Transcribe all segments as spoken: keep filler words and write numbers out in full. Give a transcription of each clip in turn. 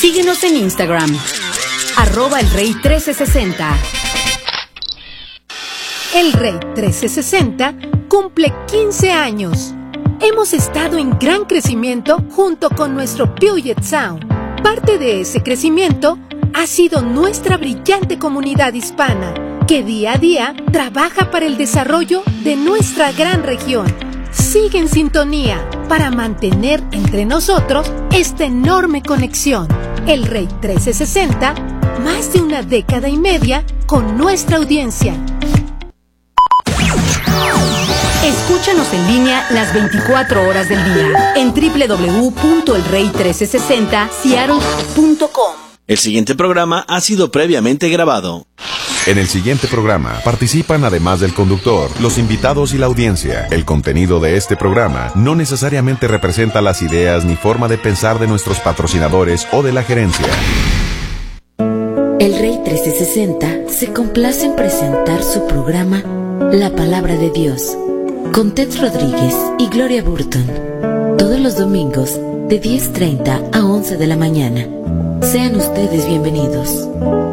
Síguenos en Instagram, arroba el Rey trece sesenta. El Rey trece sesenta cumple quince años. Hemos estado en gran crecimiento junto con nuestro Puget Sound. Parte de ese crecimiento ha sido nuestra brillante comunidad hispana, que día a día trabaja para el desarrollo de nuestra gran región. Sigue en sintonía para mantener entre nosotros esta enorme conexión. El Rey trece sesenta, más de una década y media con nuestra audiencia. Escúchanos en línea las veinticuatro horas del día en doble u doble u doble u punto el rey trece sesenta seattle punto com. El siguiente programa ha sido previamente grabado. En el siguiente programa participan, además del conductor, los invitados y la audiencia. El contenido de este programa no necesariamente representa las ideas ni forma de pensar de nuestros patrocinadores o de la gerencia. El Rey trece sesenta se complace en presentar su programa La Palabra de Dios, con Ted Rodríguez y Gloria Burton, todos los domingos de diez treinta a once de la mañana. Sean ustedes bienvenidos.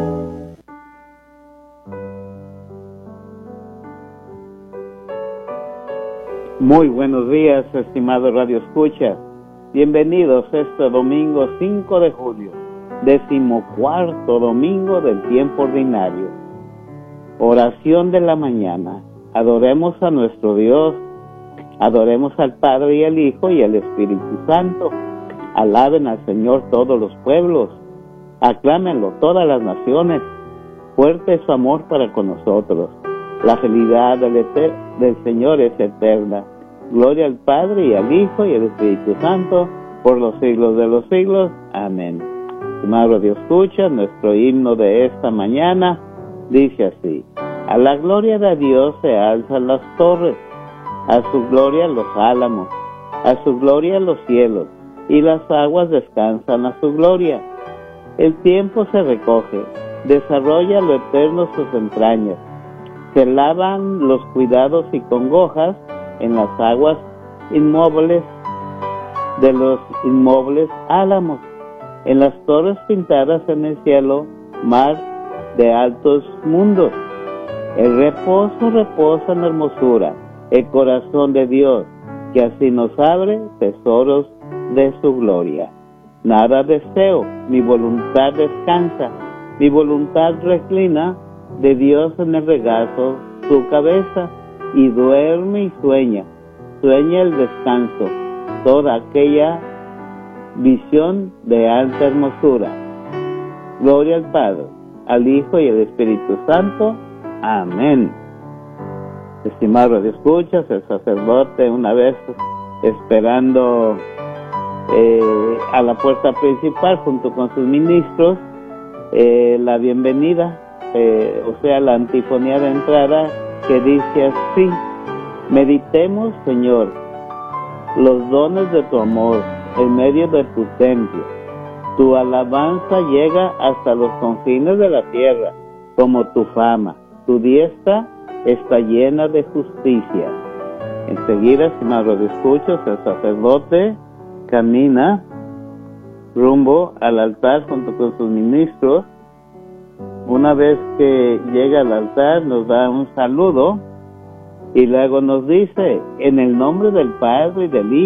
Muy buenos días, estimados Radio Escucha. Bienvenidos este domingo cinco de julio, decimocuarto domingo del tiempo ordinario. Oración de la mañana. Adoremos a nuestro Dios, adoremos al Padre y al Hijo y al Espíritu Santo. Alaben al Señor todos los pueblos, aclámenlo todas las naciones. Fuerte es su amor para con nosotros. La fidelidad del, eter- del Señor es eterna. Gloria al Padre y al Hijo y al Espíritu Santo, por los siglos de los siglos. Amén. Estimados Dios escucha, nuestro himno de esta mañana dice así: a la gloria de Dios se alzan las torres, a su gloria los álamos, a su gloria los cielos, y las aguas descansan a su gloria. El tiempo se recoge, desarrolla lo eterno sus entrañas, se lavan los cuidados y congojas en las aguas inmóviles de los inmóviles álamos, en las torres pintadas en el cielo, mar de altos mundos. El reposo reposa en hermosura, el corazón de Dios, que así nos abre tesoros de su gloria. Nada deseo, mi voluntad descansa, mi voluntad reclina de Dios en el regazo su cabeza, y duerme y sueña, sueña el descanso, toda aquella visión de alta hermosura. Gloria al Padre, al Hijo y al Espíritu Santo. Amén. Estimados escuchas, el sacerdote, una vez esperando eh, a la puerta principal junto con sus ministros, eh, la bienvenida, eh, o sea, la antifonía de entrada, que dice así: meditemos, Señor, los dones de tu amor en medio de tu templo. Tu alabanza llega hasta los confines de la tierra, como tu fama. Tu diestra está llena de justicia. Enseguida, estimados escuchos, el sacerdote camina rumbo al altar junto con sus ministros. Una vez que llega al altar, nos da un saludo y luego nos dice: en el nombre del Padre y del Hijo